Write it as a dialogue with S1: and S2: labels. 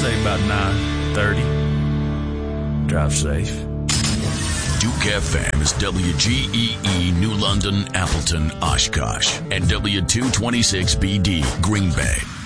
S1: say about 9:30. Drive safe.
S2: Duke FM is WGEE New London, Appleton, Oshkosh, and W226BD Green Bay.